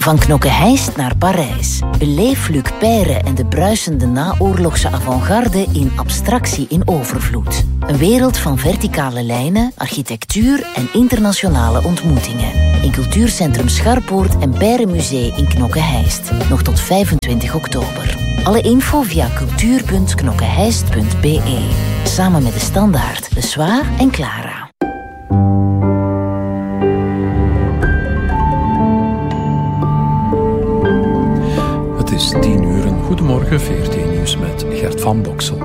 Van Knokke-Heist naar Parijs. Beleef Luc Peyre en de bruisende naoorlogse avant-garde in Abstractie in overvloed. Een wereld van verticale lijnen, architectuur en internationale ontmoetingen. In Cultuurcentrum Scharpoort en Peyre Musee in Knokke-Heist. Nog tot 25 oktober. Alle info via cultuur.knokkeheist.be. Samen met De Standaard, De Soir en Clara. Het is 10:00. Goedemorgen, VRT Nieuws met Gert van Boksel.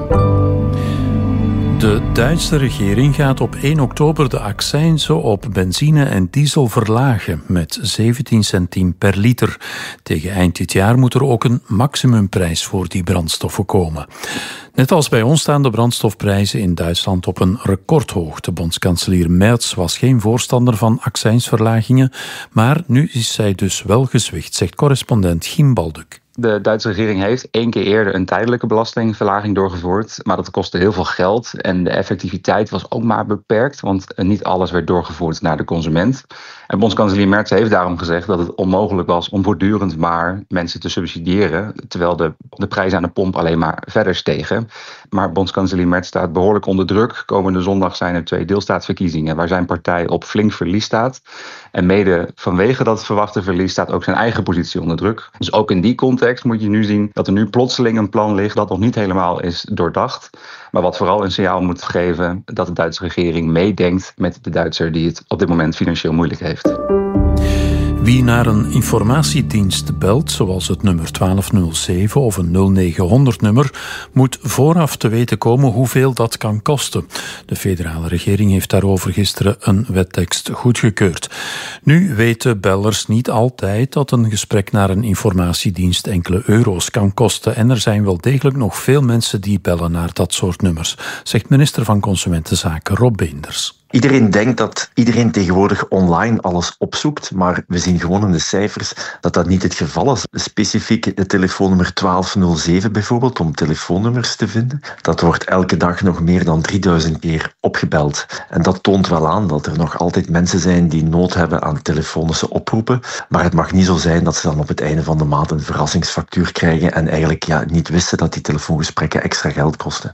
De Duitse regering gaat op 1 oktober de accijnzen op benzine en diesel verlagen met 17 centiem per liter. Tegen eind dit jaar moet er ook een maximumprijs voor die brandstoffen komen. Net als bij ons staan de brandstofprijzen in Duitsland op een recordhoogte. Bondskanselier Merz was geen voorstander van accijnsverlagingen, maar nu is zij dus wel gezwicht, zegt correspondent Giem Balduk. De Duitse regering heeft 1 keer eerder een tijdelijke belastingverlaging doorgevoerd, maar dat kostte heel veel geld en de effectiviteit was ook maar beperkt, want niet alles werd doorgevoerd naar de consument. En bondskanselier Merz heeft daarom gezegd dat het onmogelijk was om voortdurend maar mensen te subsidiëren, terwijl de prijzen aan de pomp alleen maar verder stegen. Maar bondskanselier Merz staat behoorlijk onder druk. Komende zondag zijn er 2 deelstaatsverkiezingen waar zijn partij op flink verlies staat. En mede vanwege dat verwachte verlies staat ook zijn eigen positie onder druk. Dus ook in die context moet je nu zien dat er nu plotseling een plan ligt dat nog niet helemaal is doordacht. Maar wat vooral een signaal moet geven dat de Duitse regering meedenkt met de Duitser die het op dit moment financieel moeilijk heeft. Wie naar een informatiedienst belt, zoals het nummer 1207 of een 0900-nummer, moet vooraf te weten komen hoeveel dat kan kosten. De federale regering heeft daarover gisteren een wettekst goedgekeurd. Nu weten bellers niet altijd dat een gesprek naar een informatiedienst enkele euro's kan kosten. En er zijn wel degelijk nog veel mensen die bellen naar dat soort nummers, zegt minister van Consumentenzaken Rob Beenders. Iedereen denkt dat iedereen tegenwoordig online alles opzoekt, maar we zien gewoon in de cijfers dat dat niet het geval is. Specifiek het telefoonnummer 1207 bijvoorbeeld, om telefoonnummers te vinden. Dat wordt elke dag nog meer dan 3000 keer opgebeld. En dat toont wel aan dat er nog altijd mensen zijn die nood hebben aan telefonische oproepen. Maar het mag niet zo zijn dat ze dan op het einde van de maand een verrassingsfactuur krijgen en eigenlijk niet wisten dat die telefoongesprekken extra geld kosten.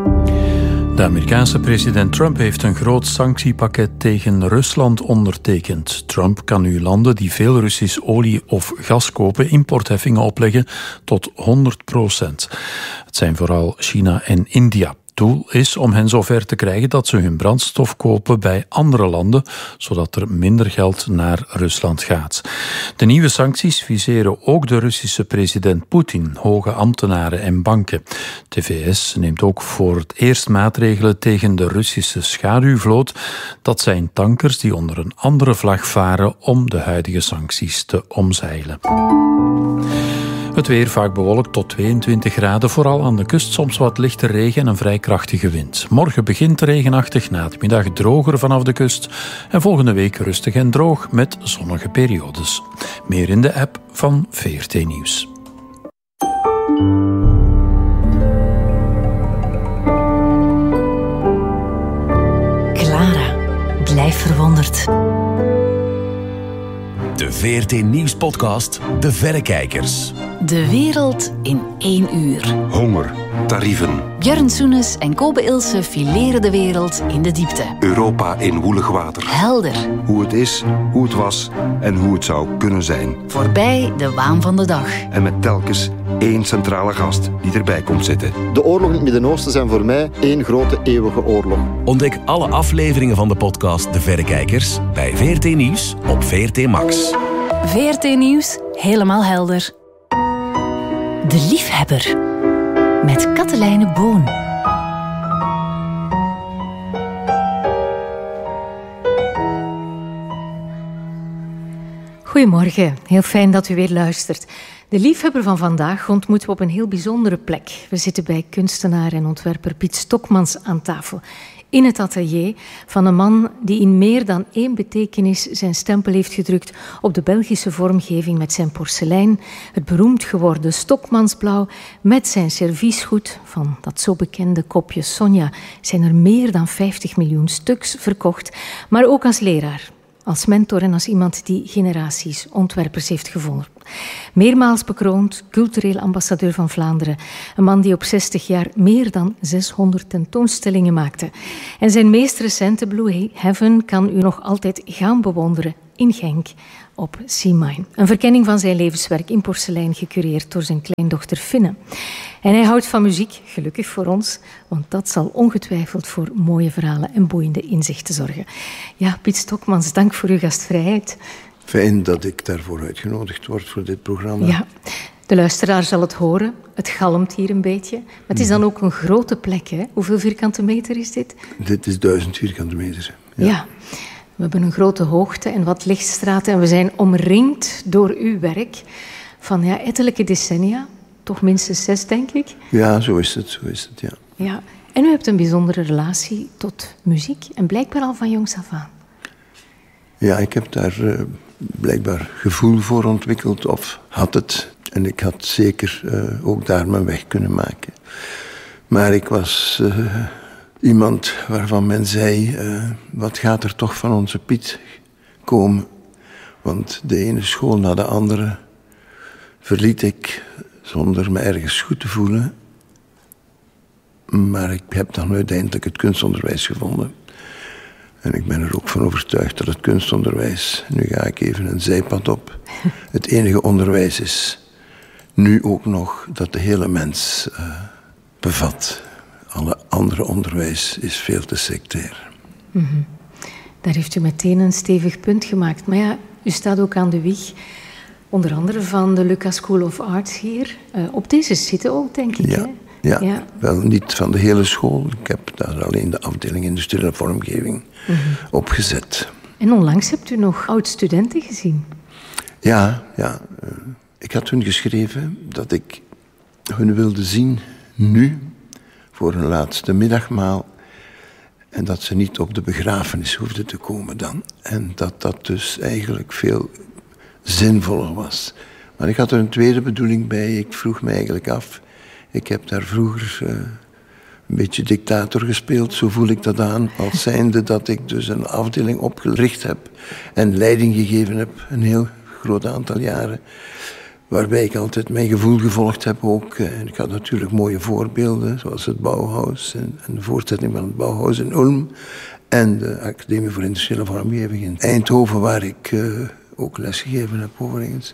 De Amerikaanse president Trump heeft een groot sanctiepakket tegen Rusland ondertekend. Trump kan nu landen die veel Russisch olie of gas kopen importheffingen opleggen tot 100%. Het zijn vooral China en India. Het doel is om hen zover te krijgen dat ze hun brandstof kopen bij andere landen, zodat er minder geld naar Rusland gaat. De nieuwe sancties viseren ook de Russische president Poetin, hoge ambtenaren en banken. De VS neemt ook voor het eerst maatregelen tegen de Russische schaduwvloot. Dat zijn tankers die onder een andere vlag varen om de huidige sancties te omzeilen. Het weer vaak bewolkt tot 22 graden, vooral aan de kust soms wat lichte regen en een vrij krachtige wind. Morgen begint regenachtig, na het middag droger vanaf de kust en volgende week rustig en droog met zonnige periodes. Meer in de app van VRT Nieuws. Clara, blijf verwonderd. De VRT Nieuws-podcast De Verrekijkers. De wereld in 1 uur. Honger, tarieven. Björn Soenes en Kobe Ilse fileren de wereld in de diepte. Europa in woelig water. Helder. Hoe het is, hoe het was en hoe het zou kunnen zijn. Voorbij de waan van de dag. En met telkens 1 centrale gast die erbij komt zitten. De oorlogen in het Midden-Oosten zijn voor mij 1 grote eeuwige oorlog. Ontdek alle afleveringen van de podcast De Verrekijkers bij VRT Nieuws op VRT Max. VRT Nieuws, helemaal helder. De Liefhebber. Met Katelijne Boon. Goedemorgen, heel fijn dat u weer luistert. De liefhebber van vandaag ontmoeten we op een heel bijzondere plek. We zitten bij kunstenaar en ontwerper Piet Stokmans aan tafel. In het atelier van een man die in meer dan 1 betekenis zijn stempel heeft gedrukt op de Belgische vormgeving met zijn porselein, het beroemd geworden Stokmansblauw, met zijn serviesgoed van dat zo bekende kopje Sonja zijn er meer dan 50 miljoen stuks verkocht, maar ook als leraar. als mentor en als iemand die generaties ontwerpers heeft gevonden. Meermaals bekroond, cultureel ambassadeur van Vlaanderen. Een man die op 60 jaar meer dan 600 tentoonstellingen maakte. En zijn meest recente Blue Heaven kan u nog altijd gaan bewonderen in Genk op Sea-Mine. Een verkenning van zijn levenswerk in porselein, gecureerd door zijn kleindochter Finne. En hij houdt van muziek, gelukkig voor ons, want dat zal ongetwijfeld voor mooie verhalen en boeiende inzichten zorgen. Ja, Piet Stokmans, dank voor uw gastvrijheid. Fijn dat ik daarvoor uitgenodigd word voor dit programma. Ja, de luisteraar zal het horen. Het galmt hier een beetje. Maar het is dan ook een grote plek, hè? Hoeveel vierkante meter is dit? Dit is 1000 vierkante meter. Ja. We hebben een grote hoogte en wat lichtstraten. En we zijn omringd door uw werk van ettelijke decennia. Toch minstens 6, denk ik. Ja, zo is het, ja. Ja. En u hebt een bijzondere relatie tot muziek. En blijkbaar al van jongs af aan. Ja, ik heb daar blijkbaar gevoel voor ontwikkeld, of had het. En ik had zeker ook daar mijn weg kunnen maken. Maar ik was iemand waarvan men zei, wat gaat er toch van onze Piet komen? Want de ene school na de andere verliet ik zonder me ergens goed te voelen. Maar ik heb dan uiteindelijk het kunstonderwijs gevonden. En ik ben er ook van overtuigd dat het kunstonderwijs, nu ga ik even een zijpad op, het enige onderwijs is, nu ook nog, dat de hele mens bevat. Alle andere onderwijs is veel te sectair. Mm-hmm. Daar heeft u meteen een stevig punt gemaakt. Maar ja, u staat ook aan de wieg, onder andere van de Lucas School of Arts hier. Op deze zitten ook, denk ik, ja. Hè? Ja, wel niet van de hele school. Ik heb daar alleen de afdeling industriële vormgeving opgezet. En onlangs hebt u nog oud-studenten gezien. Ja. Ik had hun geschreven dat ik hun wilde zien nu, voor hun laatste middagmaal. En dat ze niet op de begrafenis hoefden te komen dan. En dat dus eigenlijk veel zinvoller was. Maar ik had er een tweede bedoeling bij. Ik vroeg me eigenlijk af. Ik heb daar vroeger een beetje dictator gespeeld, zo voel ik dat aan. Als zijnde dat ik dus een afdeling opgericht heb en leiding gegeven heb, een heel groot aantal jaren. Waarbij ik altijd mijn gevoel gevolgd heb ook. En ik had natuurlijk mooie voorbeelden, zoals het Bauhaus en de voortzetting van het Bauhaus in Ulm. En de Academie voor Industriële Vormgeving in Eindhoven, waar ik ook lesgegeven heb overigens.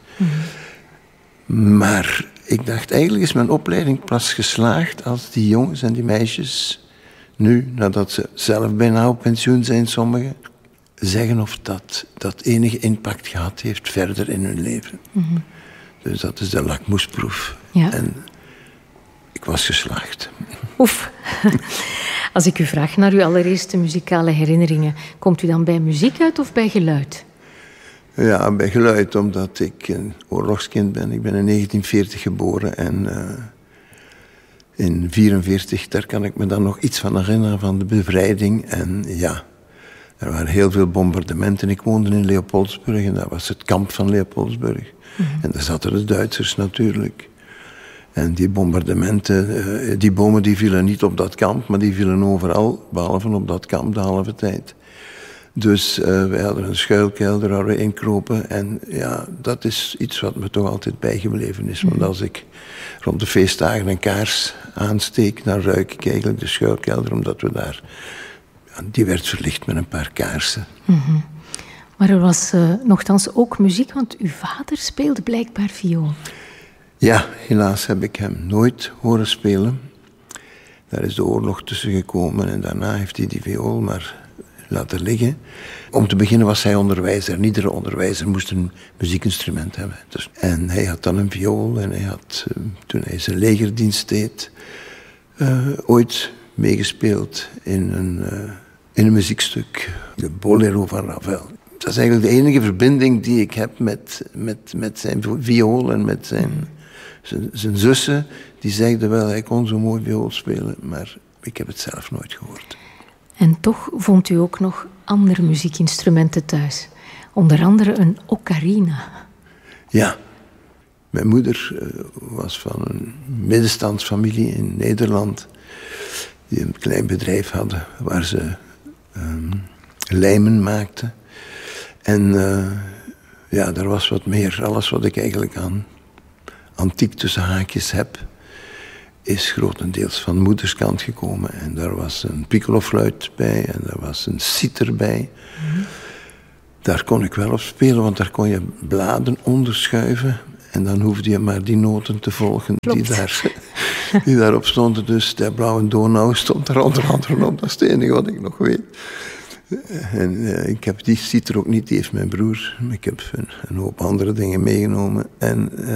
Maar ik dacht, eigenlijk is mijn opleiding pas geslaagd als die jongens en die meisjes nu, nadat ze zelf bijna op pensioen zijn, sommigen, zeggen of dat enige impact gehad heeft verder in hun leven. Mm-hmm. Dus dat is de lakmoesproef. Ja. En ik was geslaagd. Oef. Als ik u vraag naar uw allereerste muzikale herinneringen, komt u dan bij muziek uit of bij geluid? Ja, bij geluid, omdat ik een oorlogskind ben. Ik ben in 1940 geboren en in 1944, daar kan ik me dan nog iets van herinneren, van de bevrijding. En ja, er waren heel veel bombardementen. Ik woonde in Leopoldsburg en dat was het kamp van Leopoldsburg. Mm-hmm. En daar zaten de Duitsers natuurlijk. En die bombardementen, die bomen die vielen niet op dat kamp, maar die vielen overal, behalve op dat kamp de halve tijd. Dus wij hadden een schuilkelder waar we inkropen. En ja, dat is iets wat me toch altijd bijgebleven is. Want als ik rond de feestdagen een kaars aansteek, dan ruik ik eigenlijk de schuilkelder, omdat we daar... Ja, die werd verlicht met een paar kaarsen. Mm-hmm. Maar er was nochtans ook muziek, want uw vader speelde blijkbaar viool. Ja, helaas heb ik hem nooit horen spelen. Daar is de oorlog tussen gekomen en daarna heeft hij die viool maar laten liggen. Om te beginnen was hij onderwijzer. En iedere onderwijzer moest een muziekinstrument hebben. Dus, en hij had dan een viool en hij had, toen hij zijn legerdienst deed, ooit meegespeeld in een muziekstuk, de Bolero van Ravel. Dat is eigenlijk de enige verbinding die ik heb met zijn viool en met zijn zussen. Die zeiden wel, hij kon zo mooi viool spelen, maar ik heb het zelf nooit gehoord. En toch vond u ook nog andere muziekinstrumenten thuis. Onder andere een ocarina. Ja. Mijn moeder was van een middenstandsfamilie in Nederland. Die een klein bedrijf hadden waar ze lijmen maakten. En daar was wat meer. Alles wat ik eigenlijk aan antiek tussen haakjes heb, is grotendeels van moederskant gekomen. En daar was een piccolofluit bij en daar was een citer bij. Mm-hmm. Daar kon ik wel op spelen, want daar kon je bladen onderschuiven. En dan hoefde je maar die noten te volgen die daarop stonden. Dus de Blauwe Donau stond er onder andere op. Dat is het enige wat ik nog weet. En ik heb die citer ook niet, die heeft mijn broer. Ik heb een hoop andere dingen meegenomen. En